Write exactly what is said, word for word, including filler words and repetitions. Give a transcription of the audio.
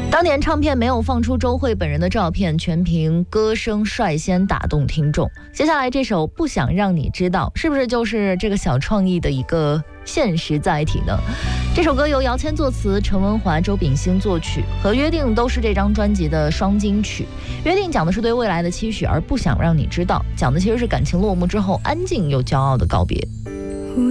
当年唱片没有放出周蕙本人的照片，全凭歌声率先打动听众。接下来这首《不想让你知道》，是不是就是这个小创意的一个现实载体呢？这首歌由姚谦作词，陈文华、周秉兴作曲，和《约定》都是这张专辑的双金曲。《约定》讲的是对未来的期许，而不想让你知道，讲的其实是感情落幕之后安静又骄傲的告别。